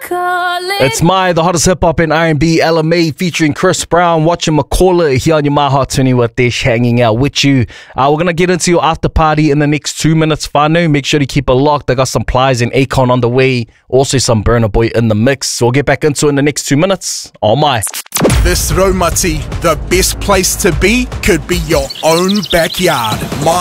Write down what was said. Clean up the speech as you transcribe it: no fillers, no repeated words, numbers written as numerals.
It's the hottest hip-hop and R&B LMA featuring Chris Brown. Watching Macaulay here on your My Heart 20 with Dish, hanging out with you. We're going to get into your after party in the next 2 minutes, whānau. Make sure to keep it locked. I got some Plies and Akon on the way. Also some Burna Boy in the mix. So we'll get back into it in the next 2 minutes. Oh my. This Raumati, the best place to be could be your own backyard.